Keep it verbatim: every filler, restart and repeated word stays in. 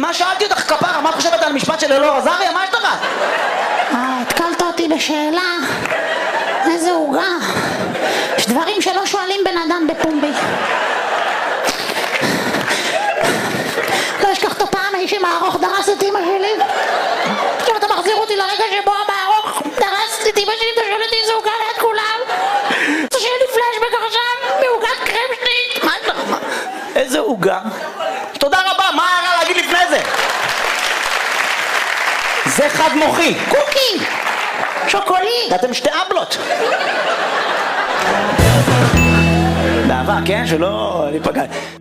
מה שאלתי אותך כפרה? מה את חושבת על המשפט של אלאור עזריה? מה יש לך? אה, התקלת אותי בשאלה. איזה עוגה. יש דברים שלא שואלים בן אדם בפומבי. לא אשכח את הפעם האיש עם הארוך דרס את אמא שלי. עכשיו אתה מחזיר אותי לרגע שבו המארוך דרס את אמא שלי, אתה שואל אותי איזה עוגה ליד כולם. אתה שואל לי פלשבק עכשיו מעוגת קרם שנית. מה יש לך? מה? איזה עוגה? תודה רבה, מה היה להגיד לפני זה? זה חד מוחי. קוקי. שוקולית. אתם שתי אבלות. באהבה, כן? שלא ניפגע.